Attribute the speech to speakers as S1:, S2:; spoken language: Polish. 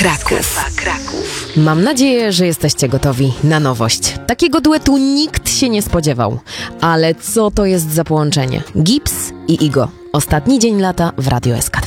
S1: Kraków. Mam nadzieję, że jesteście gotowi na nowość. Takiego duetu nikt się nie spodziewał. Ale co to jest za połączenie? Gips i Igo. Ostatni dzień lata w Radio SK.